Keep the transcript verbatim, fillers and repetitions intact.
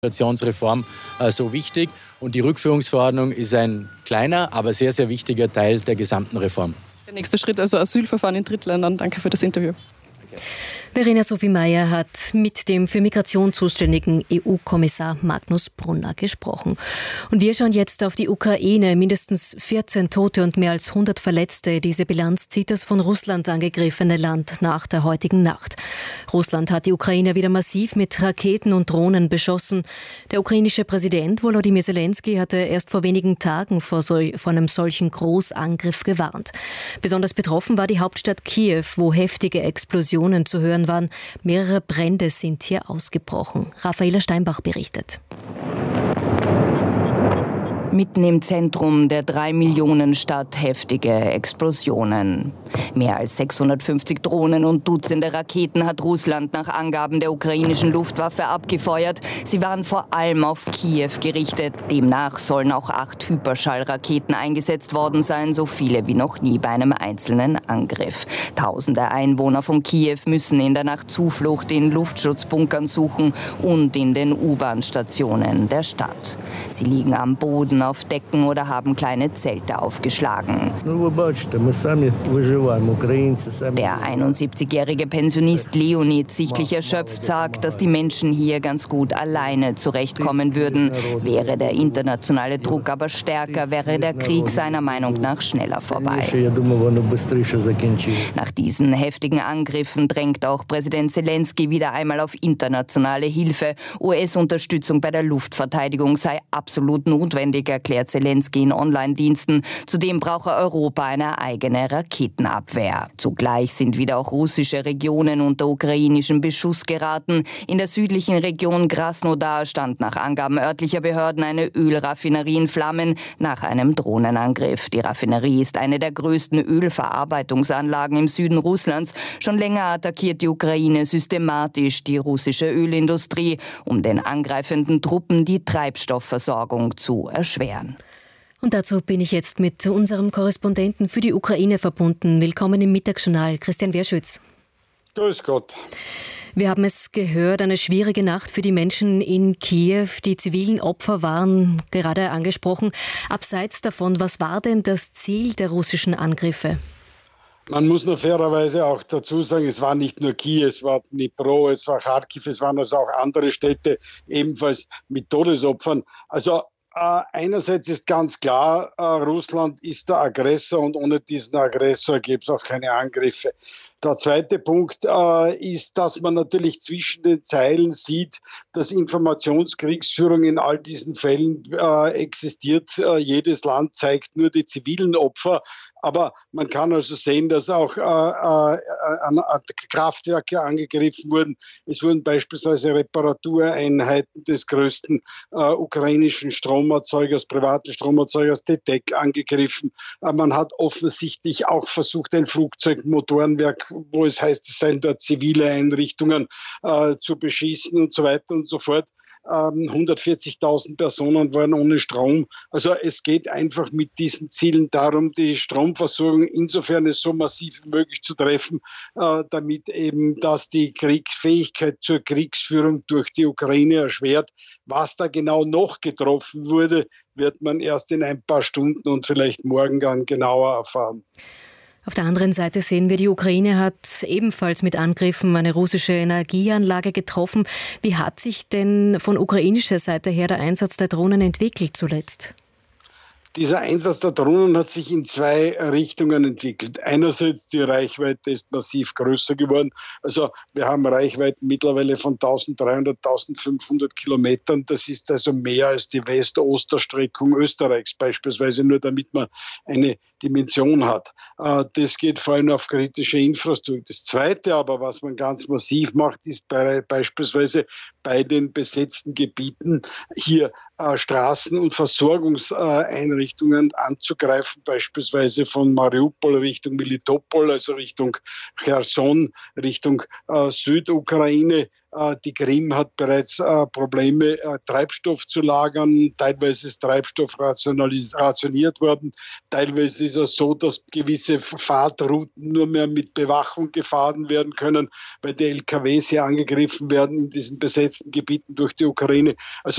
Migrationsreform äh, so wichtig. Und die Rückführungsverordnung ist ein kleiner, aber sehr, sehr wichtiger Teil der gesamten Reform. Der nächste Schritt also Asylverfahren in Drittländern. Danke für das Interview. Okay. Verena Sophie Mayer hat mit dem für Migration zuständigen E U-Kommissar Magnus Brunner gesprochen. Und wir schauen jetzt auf die Ukraine. Mindestens vierzehn Tote und mehr als hundert Verletzte. Diese Bilanz zieht das von Russland angegriffene Land nach der heutigen Nacht. Russland hat die Ukraine wieder massiv mit Raketen und Drohnen beschossen. Der ukrainische Präsident Volodymyr Zelensky hatte erst vor wenigen Tagen vor, so, vor einem solchen Großangriff gewarnt. Besonders betroffen war die Hauptstadt Kiew, wo heftige Explosionen zu hören waren. Mehrere Brände sind hier ausgebrochen. Raffaela Steinbach berichtet. Mitten im Zentrum der drei Millionen Stadt heftige Explosionen. Mehr als sechshundertfünfzig Drohnen und Dutzende Raketen hat Russland nach Angaben der ukrainischen Luftwaffe abgefeuert. Sie waren vor allem auf Kiew gerichtet. Demnach sollen auch acht Hyperschallraketen eingesetzt worden sein, so viele wie noch nie bei einem einzelnen Angriff. Tausende Einwohner von Kiew müssen in der Nacht Zuflucht in Luftschutzbunkern suchen und in den U-Bahn-Stationen der Stadt. Sie liegen am Boden auf Decken oder haben kleine Zelte aufgeschlagen. Der einundsiebzigjährige Pensionist Leonid, sichtlich erschöpft, sagt, dass die Menschen hier ganz gut alleine zurechtkommen würden. Wäre der internationale Druck aber stärker, wäre der Krieg seiner Meinung nach schneller vorbei. Nach diesen heftigen Angriffen drängt auch Präsident Zelensky wieder einmal auf internationale Hilfe. U S-Unterstützung bei der Luftverteidigung sei absolut notwendig, erklärt Zelensky in Online-Diensten. Zudem brauche Europa eine eigene Raketenabwehr. Zugleich sind wieder auch russische Regionen unter ukrainischen Beschuss geraten. In der südlichen Region Krasnodar stand nach Angaben örtlicher Behörden eine Ölraffinerie in Flammen nach einem Drohnenangriff. Die Raffinerie ist eine der größten Ölverarbeitungsanlagen im Süden Russlands. Schon länger attackiert die Ukraine systematisch die russische Ölindustrie, um den angreifenden Truppen die Treibstoffversorgung zu erschweren. Und dazu bin ich jetzt mit unserem Korrespondenten für die Ukraine verbunden. Willkommen im Mittagsjournal, Christian Werschütz. Grüß Gott. Wir haben es gehört, eine schwierige Nacht für die Menschen in Kiew. Die zivilen Opfer waren gerade angesprochen. Abseits davon, was war denn das Ziel der russischen Angriffe? Man muss nur fairerweise auch dazu sagen, es war nicht nur Kiew, es war Dnipro, es war Kharkiv, es waren also auch andere Städte ebenfalls mit Todesopfern. Also äh, einerseits ist ganz klar, äh, Russland ist der Aggressor und ohne diesen Aggressor gäbe es auch keine Angriffe. Der zweite Punkt äh, ist, dass man natürlich zwischen den Zeilen sieht, dass Informationskriegsführung in all diesen Fällen äh, existiert. Äh, jedes Land zeigt nur die zivilen Opfer. Aber man kann also sehen, dass auch äh, äh, äh, Kraftwerke angegriffen wurden. Es wurden beispielsweise Reparatureinheiten des größten äh, ukrainischen Stromerzeugers, privaten Stromerzeugers T T E C angegriffen. Äh, man hat offensichtlich auch versucht, ein Flugzeugmotorenwerk, wo es heißt, es seien dort zivile Einrichtungen, äh, zu beschießen und so weiter und so fort. Ähm, hundertvierzigtausend Personen waren ohne Strom. Also es geht einfach mit diesen Zielen darum, die Stromversorgung insofern so massiv wie möglich zu treffen, äh, damit eben das die Kriegsfähigkeit zur Kriegsführung durch die Ukraine erschwert. Was da genau noch getroffen wurde, wird man erst in ein paar Stunden und vielleicht morgen dann genauer erfahren. Auf der anderen Seite sehen wir, die Ukraine hat ebenfalls mit Angriffen eine russische Energieanlage getroffen. Wie hat sich denn von ukrainischer Seite her der Einsatz der Drohnen entwickelt zuletzt? Dieser Einsatz der Drohnen hat sich in zwei Richtungen entwickelt. Einerseits, die Reichweite ist massiv größer geworden. Also wir haben Reichweiten mittlerweile von eintausenddreihundert, eintausendfünfhundert Kilometern. Das ist also mehr als die West-Ost-Erstreckung Österreichs beispielsweise, nur damit man eine Dimension hat. Das geht vor allem auf kritische Infrastruktur. Das Zweite aber, was man ganz massiv macht, ist bei, beispielsweise bei den besetzten Gebieten hier äh, Straßen- und Versorgungseinrichtungen anzugreifen, beispielsweise von Mariupol Richtung Melitopol, also Richtung Cherson, Richtung äh, Südukraine. Die Krim hat bereits äh, Probleme, äh, Treibstoff zu lagern. Teilweise ist Treibstoff rationiert worden. Teilweise ist es so, dass gewisse Fahrtrouten nur mehr mit Bewachung gefahren werden können, weil die L K Ws hier angegriffen werden in diesen besetzten Gebieten durch die Ukraine. Also